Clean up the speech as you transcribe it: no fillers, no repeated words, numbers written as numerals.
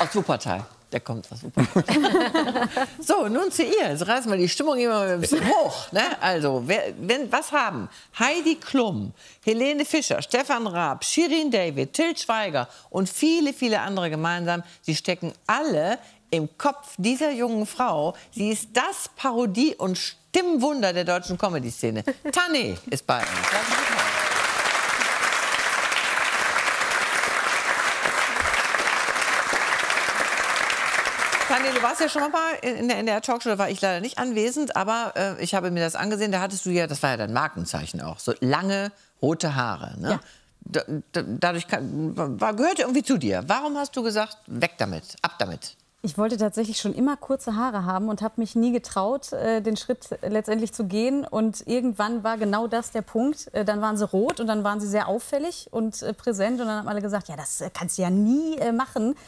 Aus Wuppertal. Der kommt aus Wuppertal. So, nun zu ihr. Jetzt reißen wir die Stimmung immer ein bisschen hoch. Ne? Also, was haben Heidi Klum, Helene Fischer, Stefan Raab, Shirin David, Til Schweiger und viele, viele andere gemeinsam? Sie stecken alle im Kopf dieser jungen Frau. Sie ist das Parodie- und Stimmwunder der deutschen Comedy-Szene. Tané ist bei uns. Tané, du warst ja schon mal in der Talkshow, da war ich leider nicht anwesend, aber ich habe mir das angesehen, da hattest du ja, das war ja dein Markenzeichen auch, so lange rote Haare. Ne? Ja. Dadurch gehört irgendwie zu dir. Warum hast du gesagt, weg damit, ab damit? Ich wollte tatsächlich schon immer kurze Haare haben und habe mich nie getraut, den Schritt letztendlich zu gehen. Und irgendwann war genau das der Punkt. Dann waren sie rot und dann waren sie sehr auffällig und präsent. Und dann haben alle gesagt, ja, das kannst du ja nie machen.